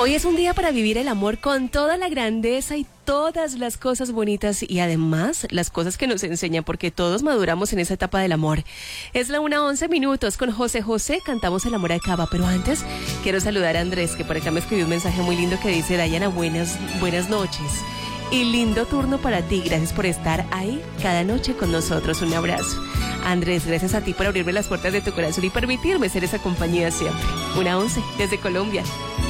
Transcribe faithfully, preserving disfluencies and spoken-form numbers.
Hoy es un día para vivir el amor con toda la grandeza y todas las cosas bonitas y además las cosas que nos enseñan, porque todos maduramos en esa etapa del amor. Es la una once minutos, con José José cantamos El amor acaba, pero antes quiero saludar a Andrés, que por acá me escribió un mensaje muy lindo que dice: Dayana, buenas, buenas noches y lindo turno para ti, gracias por estar ahí cada noche con nosotros, un abrazo. Andrés, gracias a ti por abrirme las puertas de tu corazón y permitirme ser esa compañía siempre. Una once desde Colombia.